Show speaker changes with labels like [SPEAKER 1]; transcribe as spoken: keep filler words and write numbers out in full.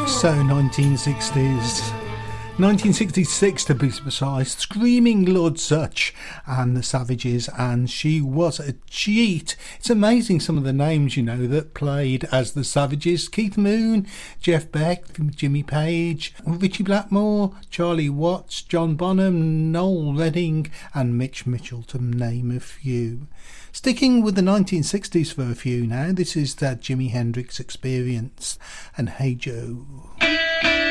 [SPEAKER 1] So nineteen sixties, nineteen sixty-six to be precise, Screaming Lord Sutch and the Savages, and She Was a Cheat. It's amazing some of the names, you know, that played as the Savages: Keith Moon, Jeff Beck, Jimmy Page, Richie Blackmore, Charlie Watts, John Bonham, Noel Redding and Mitch Mitchell, to name a few. Sticking with the nineteen sixties for a few now, this is that Jimi Hendrix Experience and Hey Joe.